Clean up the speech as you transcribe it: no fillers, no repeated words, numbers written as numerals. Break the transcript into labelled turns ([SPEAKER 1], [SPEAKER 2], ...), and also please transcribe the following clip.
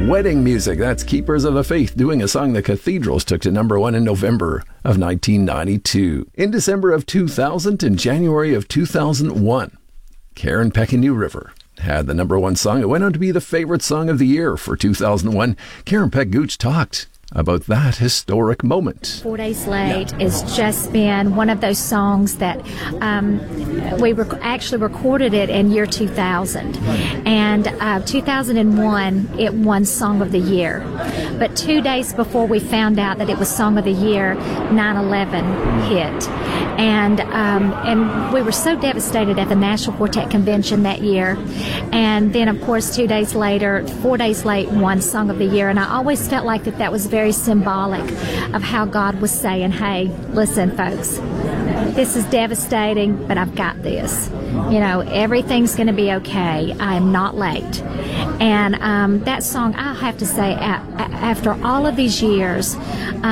[SPEAKER 1] Wedding music. That's Keepers of the Faith doing a song the Cathedrals took to number one in November of 1992. In December of 2000 and January of 2001, Karen Peck and New River had the number one song. It went on to be the favorite song of the year for 2001. Karen Peck Gooch talked about that historic moment.
[SPEAKER 2] 4 Days Late has just been one of those songs that we actually recorded it in year 2000. And 2001, it won Song of the Year. But 2 days before we found out that it was Song of the Year, 9/11 hit. And we were so devastated at the National Quartet Convention that year. And then, of course, 2 days later, 4 Days Late won Song of the Year. And I always felt like that was very symbolic of how God was saying, hey, listen, folks, this is devastating, but I've got this. You know, everything's going to be okay. I am not late. And that song, I have to say, after all of these years,